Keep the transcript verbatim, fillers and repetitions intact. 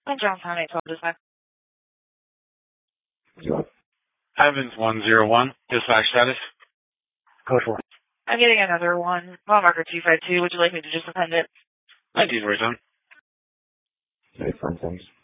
Saint John's County, twelve dispatch. Evans one zero one, dispatch status. Code four. I'm getting another one. Mile marker two five two. Would you like me to just append it? I do, return. Okay, fine, thanks.